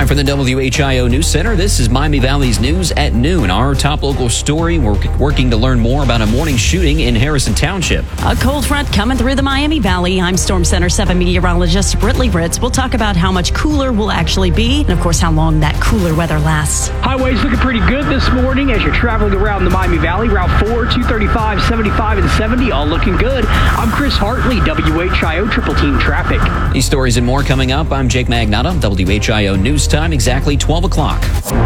Live from the WHIO News Center, this is Miami Valley's News at Noon. Our top local story, we're working to learn more about a morning shooting in Harrison Township. A cold front coming through the Miami Valley. I'm Storm Center 7 meteorologist Britley Ritz. We'll talk about how much cooler will actually be and, of course, how long that cooler weather lasts. Highways looking pretty good this morning as you're traveling around the Miami Valley. Route 4, 235, 75, and 70 all looking good. I'm Chris Hartley, WHIO Triple Team Traffic. These stories and more coming up. I'm Jake Magnotta, WHIO News Time, exactly 12 o'clock.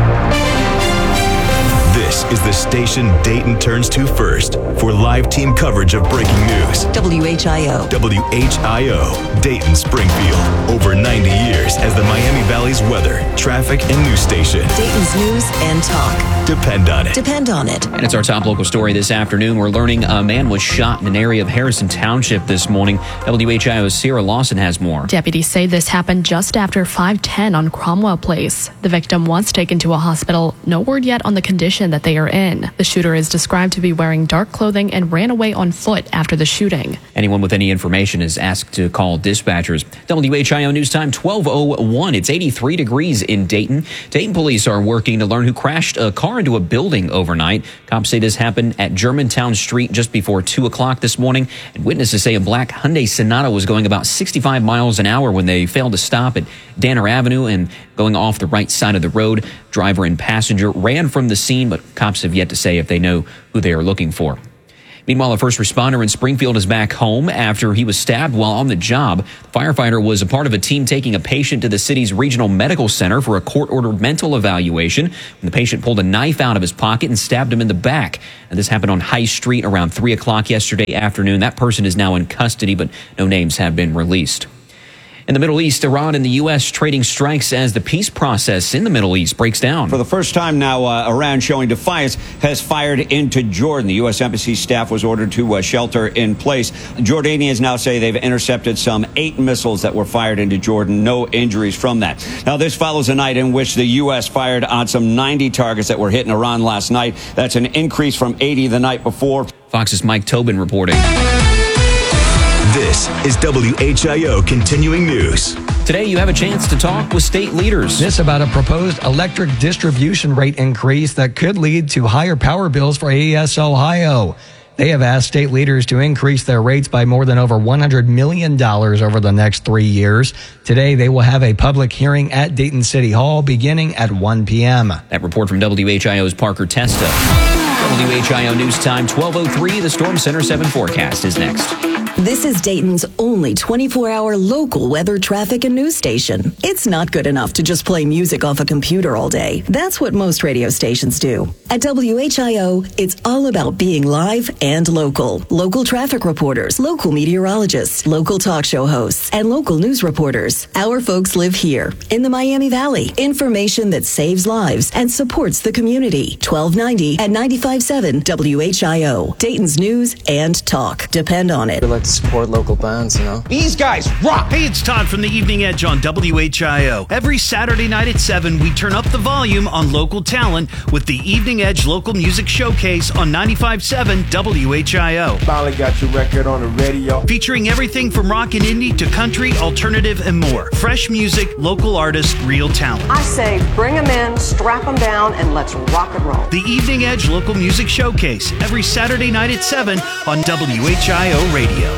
This is the station Dayton turns to first for live team coverage of breaking news. WHIO. WHIO, Dayton Springfield. Over 90 years as the Miami Valley's weather, traffic, and news station. Dayton's news and talk. Depend on it. Depend on it. And it's our top local story this afternoon. We're learning a man was shot in an area of Harrison Township this morning. WHIO's Sierra Lawson has more. Deputies say this happened just after 5:10 on Cromwell Place. The victim was taken to a hospital. No word yet on the condition that they are in. The shooter is described to be wearing dark clothing and ran away on foot after the shooting. Anyone with any information is asked to call dispatchers. WHIO News Time 12:01. It's 83 degrees in Dayton. Dayton police are working to learn who crashed a car into a building overnight. Cops say this happened at Germantown Street just before 2 o'clock this morning. And witnesses say a black Hyundai Sonata was going about 65 miles an hour when they failed to stop at Danner Avenue and going off the right side of the road. Driver and passenger ran from the scene, but cops have yet to say if they know who they are looking for. Meanwhile, a first responder in Springfield is back home after he was stabbed while on the job. The firefighter was a part of a team taking a patient to the city's regional medical center for a court-ordered mental evaluation when the patient pulled a knife out of his pocket and stabbed him in the back. And this happened on High Street around 3 o'clock yesterday afternoon. That person is now in custody, but no names have been released. In the Middle East, Iran and the U.S. trading strikes as the peace process in the Middle East breaks down. For the first time now, Iran showing defiance has fired into Jordan. The U.S. Embassy staff was ordered to shelter in place. Jordanians now say they've intercepted some 8 missiles that were fired into Jordan. No injuries from that. Now, this follows a night in which the U.S. fired on some 90 targets that were hit in Iran last night. That's an increase from 80 the night before. Fox's Mike Tobin reporting. This is WHIO Continuing News. Today, you have a chance to talk with state leaders. This about a proposed electric distribution rate increase that could lead to higher power bills for AES Ohio. They have asked state leaders to increase their rates by more than over $100 million over the next 3 years. Today, they will have a public hearing at Dayton City Hall beginning at 1 p.m. That report from WHIO's Parker Testa. WHIO News Time 12:03. The Storm Center 7 forecast is next. This is Dayton's only 24-hour local weather, traffic, and news station. It's not good enough to just play music off a computer all day. That's what most radio stations do. At WHIO, it's all about being live and local. Local traffic reporters, local meteorologists, local talk show hosts, and local news reporters. Our folks live here in the Miami Valley. Information that saves lives and supports the community. 1290 and 95.7 WHIO. Dayton's news and talk. Depend on it. We like to support local bands, you know. These guys rock! Hey, it's Todd from the Evening Edge on WHIO. Every Saturday night at 7, we turn up the volume on local talent with the Evening Edge Local Music Showcase on 95.7 WHIO. Finally got your record on the radio. Featuring everything from rock and indie to country, alternative, and more. Fresh music, local artists, real talent. I say bring them in, strap them down, and let's rock and roll. The Evening Edge Local Music Showcase every Saturday night at 7 on WHIO Radio.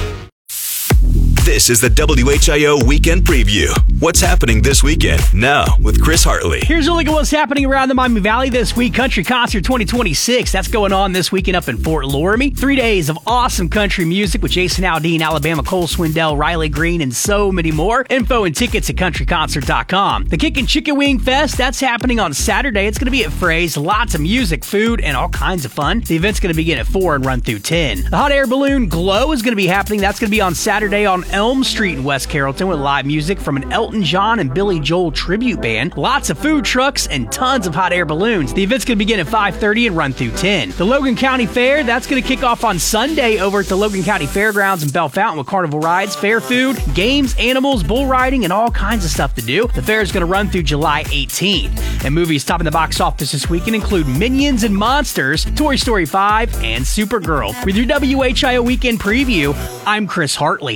This is the WHIO Weekend Preview. What's happening this weekend? Now with Chris Hartley. Here's a look at what's happening around the Miami Valley this week. Country Concert 2026. That's going on this weekend up in Fort Loramie. 3 days of awesome country music with Jason Aldean, Alabama, Cole Swindell, Riley Green, and so many more. Info and tickets at countryconcert.com. The Kickin' Chicken Wing Fest, that's happening on Saturday. It's going to be at Frey's. Lots of music, food, and all kinds of fun. The event's going to begin at 4 and run through 10. The Hot Air Balloon Glow is going to be happening. That's going to be on Saturday on Elm Street in West Carrollton with live music from an Elton John and Billy Joel tribute band. Lots of food trucks and tons of hot air balloons. The event's going to begin at 5:30 and run through 10. The Logan County Fair, that's going to kick off on Sunday over at the Logan County Fairgrounds in Bell Fountain with carnival rides, fair food, games, animals, bull riding, and all kinds of stuff to do. The fair is going to run through July 18th. And movies topping the box office this weekend include Minions and Monsters, Toy Story 5, and Supergirl. With your WHIO Weekend Preview, I'm Chris Hartley.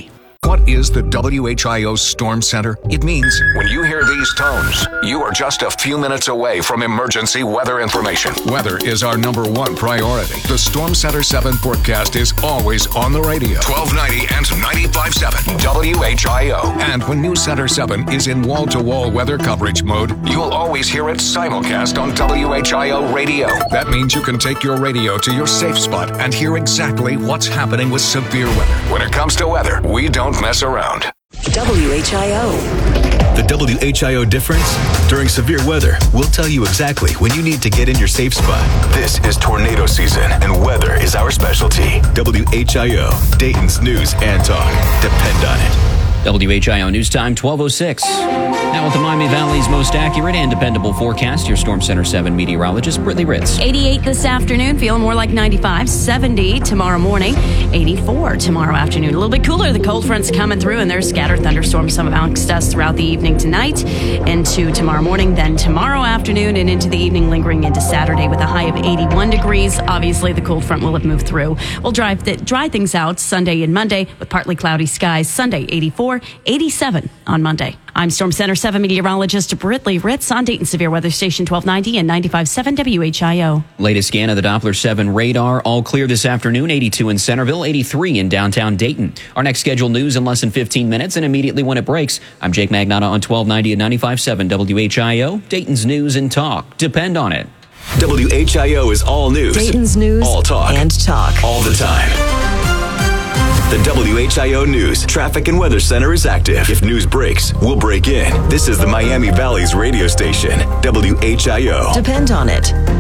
What is the WHIO Storm Center? It means when you hear these tones, you are just a few minutes away from emergency weather information. Weather is our #1 priority. The Storm Center 7 forecast is always on the radio. 1290 and 95.7 WHIO. And when News Center 7 is in wall-to-wall weather coverage mode, you'll always hear it simulcast on WHIO radio. That means you can take your radio to your safe spot and hear exactly what's happening with severe weather. When it comes to weather, we don't mess around. WHIO. The WHIO difference? During severe weather, we'll tell you exactly when you need to get in your safe spot. This is tornado season, and weather is our specialty. WHIO, Dayton's news and talk. Depend on it. WHIO News Time, 12:06. Now with the Miami Valley's most accurate and dependable forecast, your Storm Center 7 meteorologist, Brittany Ritz. 88 this afternoon, feeling more like 95. 70 tomorrow morning. 84 tomorrow afternoon. A little bit cooler. The cold front's coming through, and there's scattered thunderstorms amongst us throughout the evening tonight into tomorrow morning, then tomorrow afternoon, and into the evening, lingering into Saturday with a high of 81 degrees. Obviously, the cold front will have moved through. We'll dry things out Sunday and Monday with partly cloudy skies. Sunday, 84, 87 on Monday. I'm Storm Center 7 meteorologist Brittany Ritz on Dayton Severe Weather Station 1290 and 95.7 WHIO. Latest scan of the Doppler 7 radar. All clear this afternoon. 82 in Centerville, 83 in downtown Dayton. Our next scheduled news in less than 15 minutes and immediately when it breaks. I'm Jake Magnotta on 1290 and 95.7 WHIO. Dayton's news and talk. Depend on it. WHIO is all news. Dayton's news all talk. And talk. All the time. The WHIO News Traffic and Weather Center is active. If news breaks, we'll break in. This is the Miami Valley's radio station, WHIO. Depend on it.